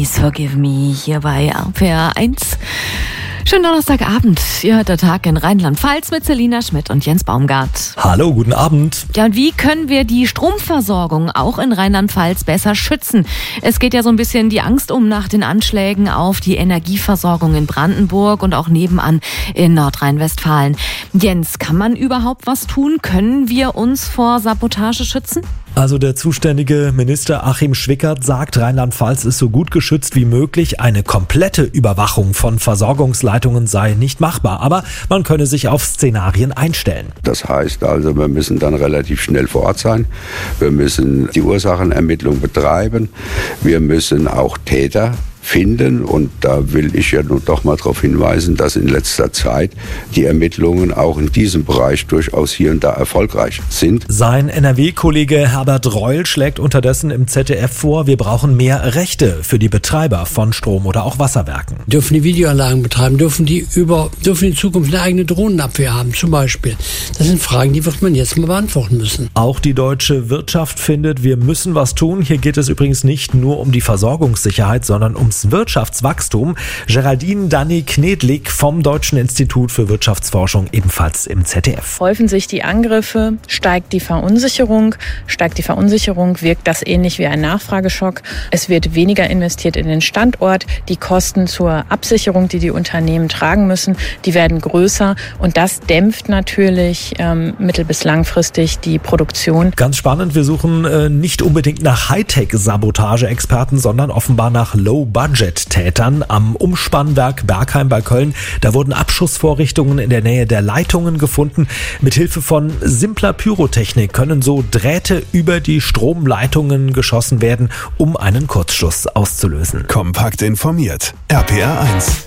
Please Forgive Me hier bei RPR 1. Schönen Donnerstagabend. Ihr hört der Tag in Rheinland-Pfalz mit Selina Schmidt und Jens Baumgart. Hallo, guten Abend. Ja, und wie können wir die Stromversorgung auch in Rheinland-Pfalz besser schützen? Es geht ja so ein bisschen die Angst nach den Anschlägen auf die Energieversorgung in Brandenburg und auch nebenan in Nordrhein-Westfalen. Jens, kann man überhaupt was tun? Können wir uns vor Sabotage schützen? Also der zuständige Minister Achim Schwickert sagt, Rheinland-Pfalz ist so gut geschützt wie möglich. Eine komplette Überwachung von Versorgungsleitungen sei nicht machbar, aber man könne sich auf Szenarien einstellen. Das heißt also, wir müssen dann relativ schnell vor Ort sein. Wir müssen die Ursachenermittlung betreiben. Wir müssen auch Täter finden, und da will ich ja nun doch mal darauf hinweisen, dass in letzter Zeit die Ermittlungen auch in diesem Bereich durchaus hier und da erfolgreich sind. Sein NRW-Kollege Herbert Reul schlägt unterdessen im ZDF vor, wir brauchen mehr Rechte für die Betreiber von Strom- oder auch Wasserwerken. Dürfen die Videoanlagen betreiben, dürfen die in Zukunft eine eigene Drohnenabwehr haben zum Beispiel. Das sind Fragen, die wird man jetzt mal beantworten müssen. Auch die deutsche Wirtschaft findet, wir müssen was tun. Hier geht es übrigens nicht nur um die Versorgungssicherheit, sondern ums Wirtschaftswachstum. Geraldine Danny-Knedlik vom Deutschen Institut für Wirtschaftsforschung, ebenfalls im ZDF. Häufen sich die Angriffe, steigt die Verunsicherung. Steigt die Verunsicherung, wirkt das ähnlich wie ein Nachfrageschock. Es wird weniger investiert in den Standort. Die Kosten zur Absicherung, die die Unternehmen tragen müssen, die werden größer. Und das dämpft natürlich mittel- bis langfristig die Produktion. Ganz spannend, wir suchen nicht unbedingt nach Hightech-Sabotage-Experten, sondern offenbar nach Low-Budget-Tätern am Umspannwerk Bergheim bei Köln. Da wurden Abschussvorrichtungen in der Nähe der Leitungen gefunden. Mithilfe von simpler Pyrotechnik können so Drähte über die Stromleitungen geschossen werden, um einen Kurzschluss auszulösen. Kompakt informiert. RPR 1.